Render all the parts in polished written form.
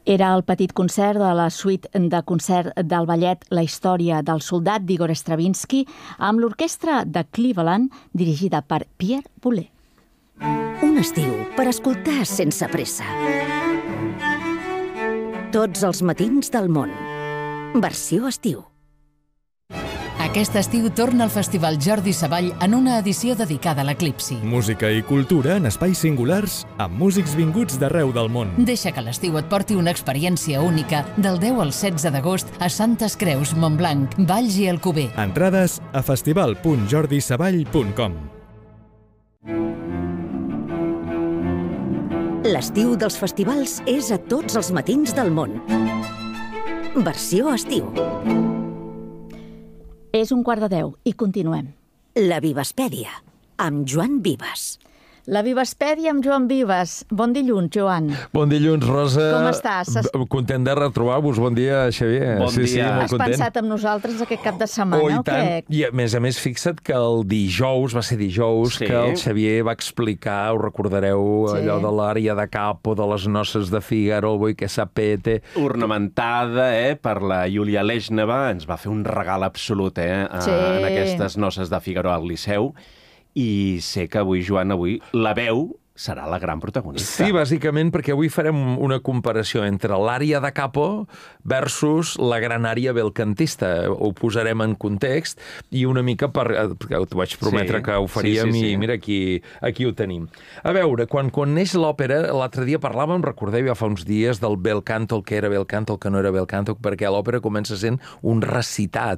Era el petit concert de la suite de concert del ballet La història del soldat d'Igor Stravinsky amb l'orquestra de Cleveland dirigida per Pierre Boulez. Un estiu per escoltar sense pressa. Tots els matins del món. Versió estiu. Aquest estiu torna al Festival Jordi Savall en una edició dedicada a l'eclipsi. Música i cultura en espais singulars amb músics vinguts d'arreu del món. Deixa que l'estiu et porti una experiència única del 10 al 16 d'agost a Santes Creus, Montblanc, Valls i Alcover. Entrades a festival.jordisavall.com. L'estiu dels festivals és a tots els matins del món. Versió estiu. És 1:15 i continuem. La Vivaspèdia, amb Joan Vives. La Vivaspèdia amb Joan Vives. Bon dilluns, Joan. Bon dilluns, Rosa. Com estàs? Content de retrobar-vos. Bon dia, Xavier. Bon dia. Sí, molt Has content. pensat en nosaltres aquest cap de setmana, Oh, i o tant. què? I a més, fixa't que el dijous, va ser dijous, Sí. que el Xavier va explicar, ho recordareu, Sí. allò de l'àrea de capo, de les noces de Figaro, Voi que sapete. Ornamentada per la Júlia Leschneva, ens va fer un regal absolut Sí. en aquestes noces de Figaro al Liceu, i sé que avui, Joan, la veu serà la gran protagonista. Sí, bàsicament perquè avui farem una comparació entre l'àrea de capo versus la gran àrea belcantista. Ho posarem en context i una mica perquè t'ho vaig prometre que ho faríem i mira, aquí ho tenim. A veure, quan neix l'òpera, l'altre dia parlàvem, recordeu ja fa uns dies, del bel canto, el que era bel canto, el que no era bel canto, perquè l'òpera comença sent un recitat.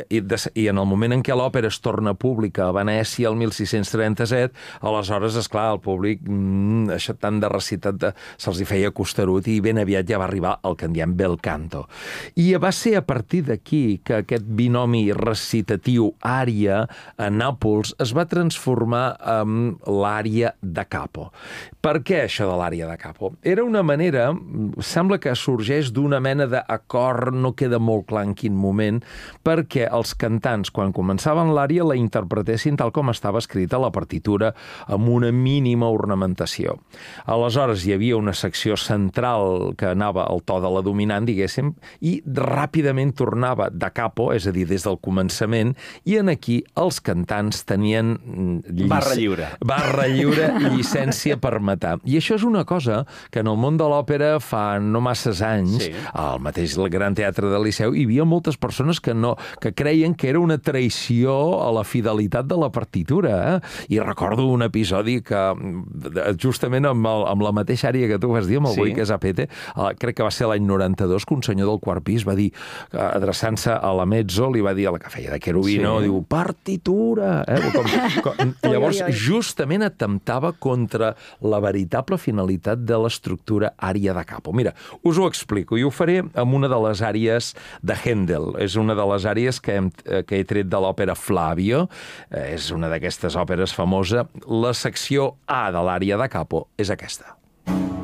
I en el moment en què l'òpera es torna pública a Venècia el 1637, aleshores, esclar, el públic això tant de recitat se'ls hi feia costarut i ben aviat ja va arribar el que en diem bel canto. I va ser a partir d'aquí que aquest binomi recitatiu ària a Nàpols es va transformar en l'ària da capo. Per què això de l'ària da capo? Era una manera, sembla que sorgeix d'una mena d'acord, no queda molt clar en quin moment, perquè els cantants, quan començaven l'ària, la interpretessin tal com estava escrita a la partitura, amb una mínima ornamentació. Aleshores, hi havia una secció central que anava al to de la dominant, diguéssim, i ràpidament tornava da capo, és a dir, des del començament, i en aquí els cantants tenien Barra lliure. Barra lliure i llicència per matar. I això és una cosa que en el món de l'òpera fa no masses anys, al mateix Gran Teatre del Liceu, hi havia moltes persones que creien que era una traïció a la fidelitat de la partitura. I recordo un episodi que justament amb la mateixa àrea que tu vas dir, amb el Voi que sapete, crec que va ser l'any 92, que un senyor del quart pis va dir, adreçant-se a la mezzo, li va dir a la que feia de Cherubino, diu, partitura! Llavors, justament atemptava contra la veritable finalitat de l'estructura ària da capo. Mira, us ho explico, i ho faré amb una de les àries de Händel. És una de les àries que he tret de l'òpera Flavio, és una d'aquestes òperes famosa. La secció A de l'ària da capo és aquesta.